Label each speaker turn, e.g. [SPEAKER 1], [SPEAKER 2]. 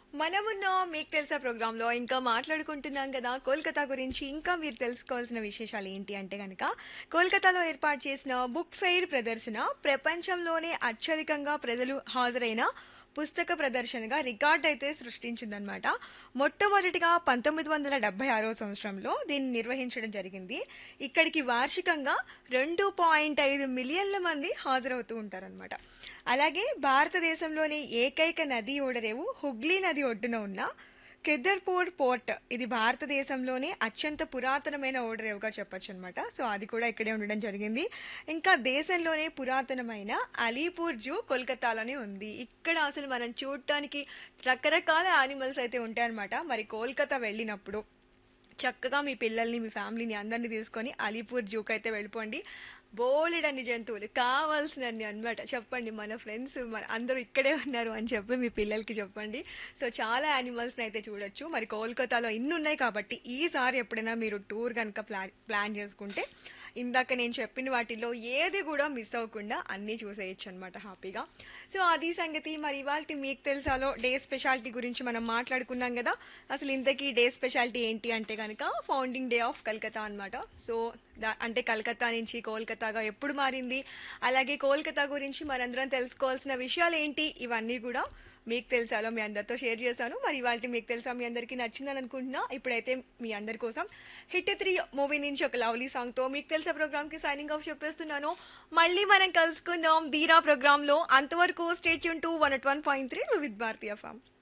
[SPEAKER 1] మనమున్న మీకు తెలుసా ప్రోగ్రాంలో ఇంకా మాట్లాడుకుంటున్నాం కదా కోల్కతా గురించి. ఇంకా మీరు తెలుసుకోవాల్సిన విశేషాలు ఏంటి అంటే కనుక, కోల్కతాలో ఏర్పాటు చేసిన బుక్ ఫెయిర్ ప్రదర్శన ప్రపంచంలోనే అత్యధికంగా ప్రజలు హాజరైన పుస్తక ప్రదర్శనగా రికార్డ్ అయితే సృష్టించిందనమాట. మొట్టమొదటిగా 1976 సంవత్సరంలో దీన్ని నిర్వహించడం జరిగింది. ఇక్కడికి వార్షికంగా 2.5 మిలియన్ల మంది హాజరవుతూ ఉంటారనమాట. అలాగే భారతదేశంలోని ఏకైక నది ఓడరేవు హుగ్లీ నది ఒడ్డున ఉన్న కెదర్పూర్ పోర్ట్, ఇది భారతదేశంలోనే అత్యంత పురాతనమైన ఓడరేవుగా చెప్పొచ్చు అనమాట. సో అది కూడా ఇక్కడే ఉండడం జరిగింది. ఇంకా దేశంలోనే పురాతనమైన అలీపూర్ జూ కోల్కతాలోనే ఉంది. ఇక్కడ అసలు మనం చూడటానికి రకరకాల యానిమల్స్ అయితే ఉంటాయన్నమాట. మరి కోల్కతా వెళ్ళినప్పుడు చక్కగా మీ పిల్లల్ని, మీ ఫ్యామిలీని అందరినీ తీసుకొని అలీపూర్ జూకి అయితే వెళ్ళిపోండి. బోలెడన్ని జంతువులు కావాల్సినన్ని అన్నమాట. చెప్పండి, మన ఫ్రెండ్స్ మన అందరూ ఇక్కడే ఉన్నారు అని చెప్పి మీ పిల్లలకి చెప్పండి. సో చాలా యానిమల్స్ని అయితే చూడొచ్చు. మరి కోల్కతాలో ఇన్ని ఉన్నాయి కాబట్టి ఈసారి ఎప్పుడైనా మీరు టూర్ కనుక ప్లాన్ చేసుకుంటే ఇందాక నేను చెప్పిన వాటిలో ఏది కూడా మిస్ అవ్వకుండా అన్నీ చూసేయచ్చు అనమాట హ్యాపీగా. సో అది సంగతి. మరి ఇవాళ మీకు తెలుసాలో డే స్పెషాలిటీ గురించి మనం మాట్లాడుకున్నాం కదా. అసలు ఇంతకీ డే స్పెషాలిటీ ఏంటి అంటే కనుక ఫౌండింగ్ డే ఆఫ్ కల్కతా అనమాట. సో అంటే కలకత్తా నుంచి కోల్కతాగా ఎప్పుడు మారింది, అలాగే కోల్కతా గురించి మనందరం తెలుసుకోవాల్సిన విషయాలు ఏంటి, ఇవన్నీ కూడా మీకు తెలుసాలో మీ అందరితో షేర్ చేశాను. మరి ఇవాళ మీకు తెలుసా మీ అందరికీ నచ్చిందని అనుకుంటున్నా. ఇప్పుడైతే మీ అందరి కోసం హిట్ 3 మూవీ నుంచి ఒక లవ్లీ సాంగ్ తో మీకు తెలుసా ప్రోగ్రామ్ కి సైనింగ్ ఆఫ్ చెప్పేస్తున్నాను. మళ్ళీ మనం కలుసుకుందాం ధీరా ప్రోగ్రామ్ లో. అంతవరకు stay tune to 101.3 with Bharatiya form.